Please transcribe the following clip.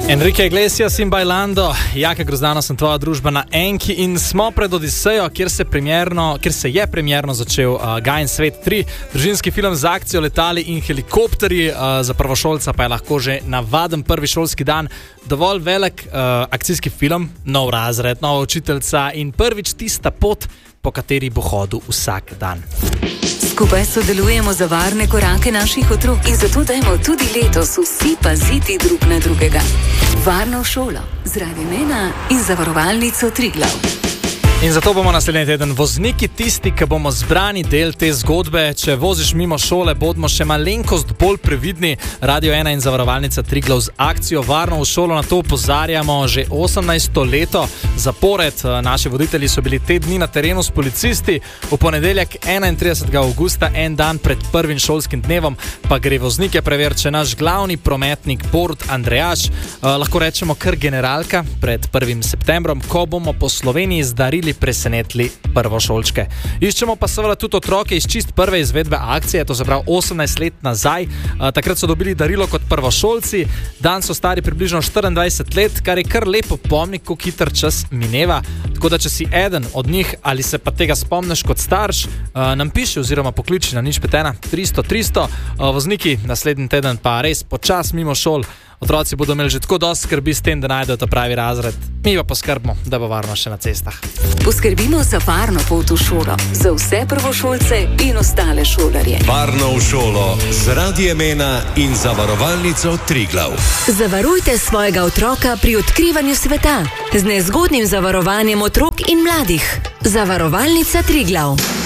Enrique Iglesias in Bailando, Jaka Grozdano sem tvoja družba na Enki in smo pred Odisejo, kjer se je premierno začel Gajin svet 3, družinski film z akcijo, letali in helikopterji, za prvošolca pa je lahko že navaden prvi šolski dan, dovolj velik akcijski film, nov razred, nova učiteljica in prvič tista pot, po kateri bo hodil vsak dan. Skupaj sodelujemo za varne korake naših otrok in zato dajmo tudi letos vsi paziti drug na drugega. Varno šolo z Radiem 1 in Zavarovalnico Triglav. In zato bomo naslednji teden vozniki tisti, ki bomo zbrani del te zgodbe. Če voziš mimo šole, bodimo še malenkost bolj previdni. Radio 1 in Zavarovalnica Triglav z akcijo Varno v šolo na to opozarjamo že 18. leto zapored. Naši voditelji so bili te dni na terenu s policisti. V ponedeljek 31. avgusta, en dan pred prvim šolskim dnevom, pa gre voznike preveriti, če naš glavni prometnik Borut Andrejaš, lahko rečemo kar generalka, pred 1. septembrom, ko bomo po Sloveniji zdarili presenetili prvošolčke. Iščemo pa seveda tudi otroke iz čist prve izvedbe akcije, to se pravi 18 let nazaj. Takrat so dobili darilo kot prvošolci, dan so stari približno 24 let, kar je kar lepo pomnik, kako hiter čas mineva. Tako da, če si eden od njih ali se pa tega spomniš kot starš, nam piši oziroma pokliči na 051 300 300. Vozniki naslednji teden pa res počas mimo šol. Otroci bodo imeli že tako dosti skrbi s tem, da najdejo ta pravi razred. Mi pa poskrbimo, da bo varno še na cestah. Poskrbimo za varno pot v šolo, za vse prvošolce in ostale šolarje. Varno v šolo z Radiem 1 in Zavarovalnico Triglav. Zavarujte svojega otroka pri odkrivanju sveta z nezgodnim zavarovanjem otrok in mladih. Zavarovalnica Triglav.